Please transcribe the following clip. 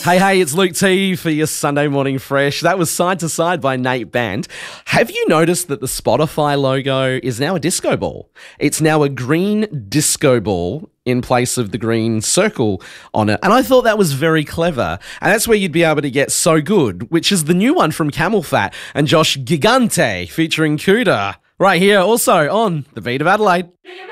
Hey, it's Luke T for your Sunday Morning Fresh. That was Side to Side by Nate Band. Have you noticed that the Spotify logo is now a disco ball? It's now a green disco ball in place of the green circle on it. And I thought that was very clever. And that's where you'd be able to get So Good, which is the new one from Camel Fat and Josh Gigante featuring Cuda. Right here also on The Beat of Adelaide.